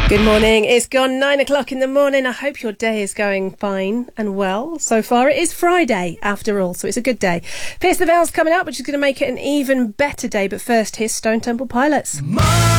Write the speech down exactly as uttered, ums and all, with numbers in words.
Good morning. It's gone nine o'clock in the morning. I hope your day is going fine and well. So far, it is Friday after all, so it's a good day. Pierce the Veil's coming up, which is going to make it an even better day. But first, here's Stone Temple Pilots.